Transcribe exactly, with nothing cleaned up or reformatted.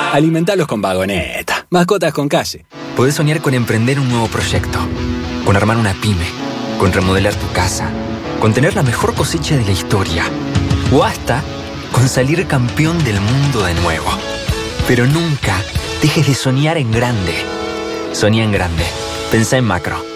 Alimentalos con Vagoneta. Mascotas con calle. Podés soñar con emprender un nuevo proyecto, con armar una pyme, con remodelar tu casa, con tener la mejor cosecha de la historia, o hasta con salir campeón del mundo de nuevo. Pero nunca dejes de soñar en grande. Soñá en grande. Pensá en macro.